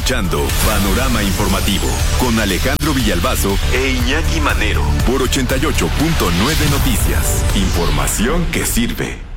escuchando Panorama Informativo con Alejandro Villalbazo e Iñaki Manero por 88.9 Noticias. Información que sirve.